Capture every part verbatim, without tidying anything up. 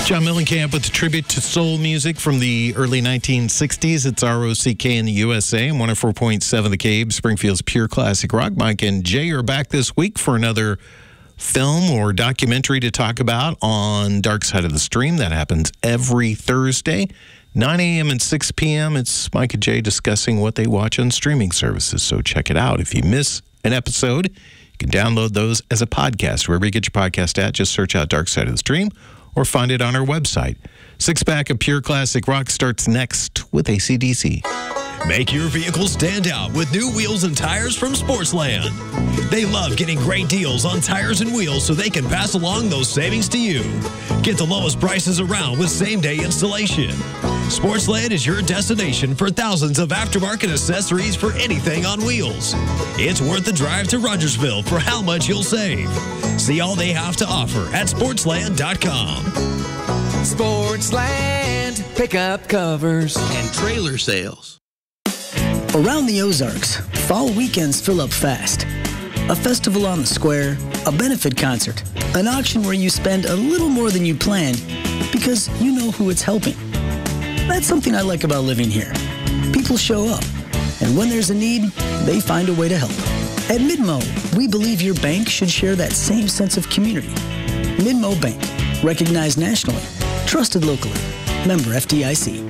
John Mellencamp with a tribute to soul music from the early nineteen sixties. It's R O C K in the U S A and one oh four point seven The Cave, Springfield's pure classic rock. Mike and Jay are back this week for another film or documentary to talk about on Dark Side of the Stream. That happens every Thursday, nine a.m. and six p.m. It's Mike and Jay discussing what they watch on streaming services, so check it out. If you miss an episode, you can download those as a podcast. Wherever you get your podcast at, just search out Dark Side of the Stream or find it on our website. Six-pack of pure classic rock starts next with A C D C. Make your vehicle stand out with new wheels and tires from Sportsland. They love getting great deals on tires and wheels so they can pass along those savings to you. Get the lowest prices around with same-day installation. Sportsland is your destination for thousands of aftermarket accessories for anything on wheels. It's worth the drive to Rogersville for how much you'll save. See all they have to offer at sportsland dot com. Sportsland, pickup covers and trailer sales. Around the Ozarks, fall weekends fill up fast. A festival on the square, a benefit concert, an auction where you spend a little more than you planned because you know who it's helping. That's something I like about living here. People show up, and when there's a need, they find a way to help. At Midmo, we believe your bank should share that same sense of community. Midmo Bank, recognized nationally, trusted locally. Member F D I C.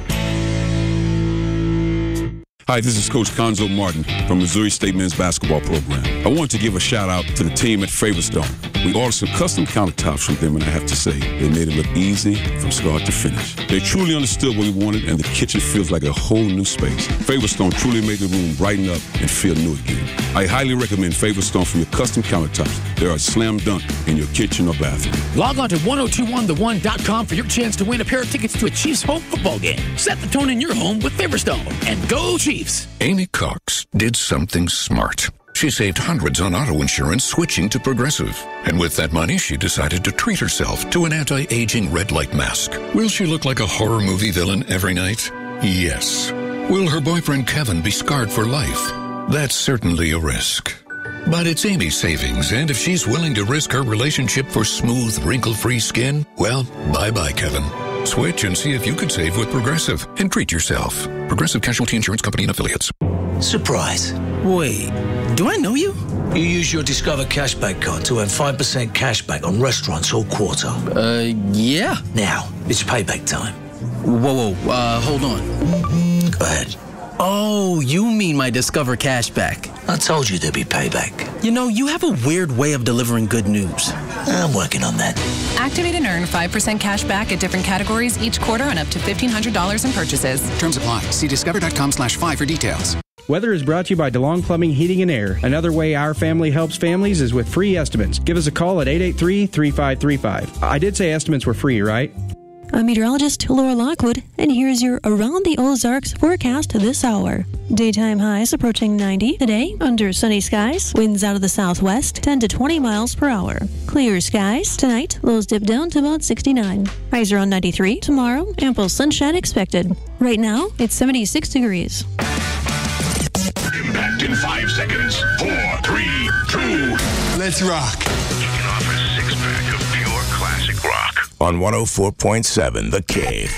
Hi, this is Coach Conzo Martin from Missouri State Men's Basketball Program. I want to give a shout out to the team at Favorstone. We ordered some custom countertops from them, and I have to say, they made it look easy from start to finish. They truly understood what we wanted, and the kitchen feels like a whole new space. Favorstone truly made the room brighten up and feel new again. I highly recommend Favorstone for your custom countertops. They're a slam dunk in your kitchen or bathroom. Log on to ten twenty-one the one dot com for your chance to win a pair of tickets to a Chiefs home football game. Set the tone in your home with Favorstone, and go Chiefs! Amy Cox did something smart. She saved hundreds on auto insurance switching to Progressive. And with that money, she decided to treat herself to an anti-aging red light mask. Will she look like a horror movie villain every night? Yes. Will her boyfriend Kevin be scarred for life? That's certainly a risk. But it's Amy's savings, and if she's willing to risk her relationship for smooth, wrinkle-free skin, well, bye-bye, Kevin. Switch and see if you could save with Progressive and treat yourself. Progressive Casualty Insurance Company and Affiliates. Surprise. Wait, do I know you? You use your Discover Cashback card to earn five percent cashback on restaurants all quarter. Uh, yeah. Now, it's payback time. Whoa, whoa, uh, hold on. Go ahead. Oh, you mean my Discover Cashback. I told you there'd be payback. You know, you have a weird way of delivering good news. I'm working on that. Activate and earn five percent cash back at different categories each quarter on up to fifteen hundred dollars in purchases. Terms apply. See discover dot com slash five for details. Weather is brought to you by DeLong Plumbing, Heating, and Air. Another way our family helps families is with free estimates. Give us a call at eight eight three, three five three five. I did say estimates were free, right? I'm meteorologist Laura Lockwood, and here's your Around the Ozarks forecast this hour. Daytime highs approaching ninety. Today, under sunny skies, winds out of the southwest, ten to twenty miles per hour. Clear skies. Tonight, lows dip down to about sixty-nine. Highs around ninety-three. Tomorrow, ample sunshine expected. Right now, it's seventy-six degrees. Impact in five seconds. Four, three, two. Let's rock. You can offer a six-pack of pure classic rock. On one oh four point seven The Cave.